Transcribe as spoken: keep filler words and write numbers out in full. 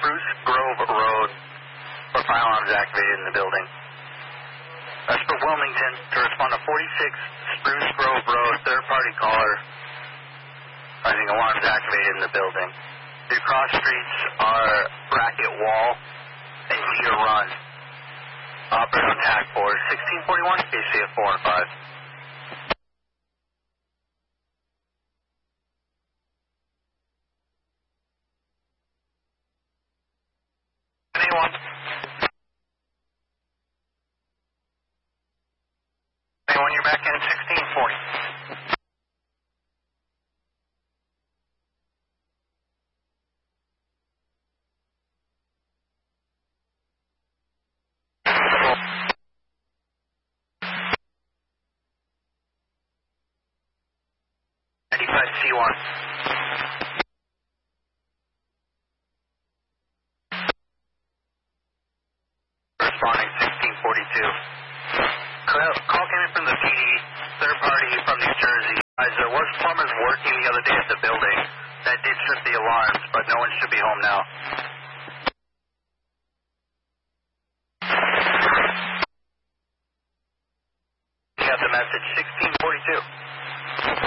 Spruce Grove Road, where fire alarms activated in the building. That's for Wilmington to respond to forty-six Spruce Grove Road, third-party caller. I think alarms activated in the building. The cross streets are Bracket Wall and Cedar Run. Operator on tag for sixteen forty-one, K C F four and five. Anyone? Anyone, you're back in sixteen forty. ninety-five C one. Responding sixteen forty-two. Call, call came in from the P D, third party from New Jersey. As there was plumbers working the other day at the building that did trip the alarms, but no one should be home now. You got the message, sixteen forty-two.